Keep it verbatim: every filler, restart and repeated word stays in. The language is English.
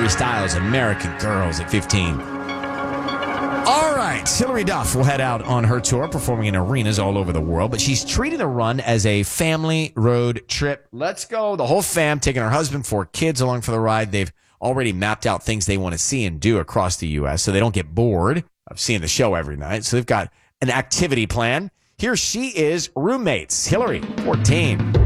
Harry Styles, American Girls at fifteen. All right, Hilary Duff will head out on her tour, performing in arenas all over the world, but she's treating the run as a family road trip. Let's go. The whole fam, taking her husband, four kids along for the ride. They've already mapped out things they want to see and do across the U S so they don't get bored of seeing the show every night. So they've got an activity plan. Here she is, roommates. Hilary, fourteen.